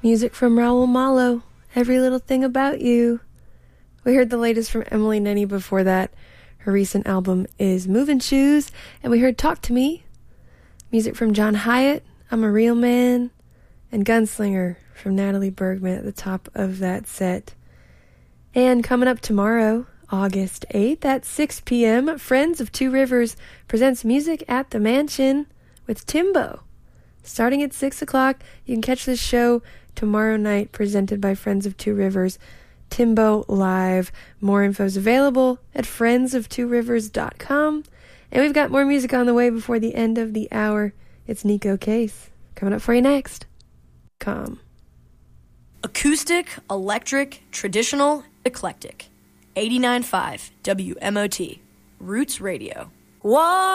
Music from Raul Malo, Every Little Thing About You. We heard the latest from Emily Nenny before that. Her recent album is Movin' Shoes, and we heard Talk to Me. Music from John Hyatt, I'm a Real Man, and Gunslinger from Natalie Bergman at the top of that set. And coming up tomorrow, August 8th at 6 p.m., Friends of Two Rivers presents Music at the Mansion with Timbo. Starting at 6 o'clock, you can catch this show tomorrow night, presented by Friends of Two Rivers, Timbo Live. More info is available at friendsoftworivers.com. And we've got more music on the way before the end of the hour. It's Nico Case coming up for you next. Come. Acoustic, electric, traditional, eclectic. 89.5 WMOT. Roots Radio. One.